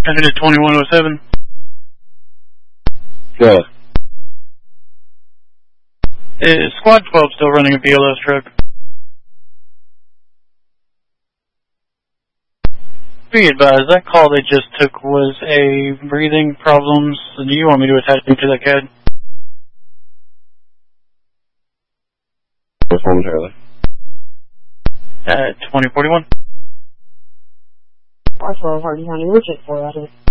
Unit 2107. Go. Is Squad 12 still running a BLS truck? Be advised, that call they just took was a breathing problems. Do you want me to attach them to that CAD? Momentarily. At 2041. R12 Hardy County, we'll check for you.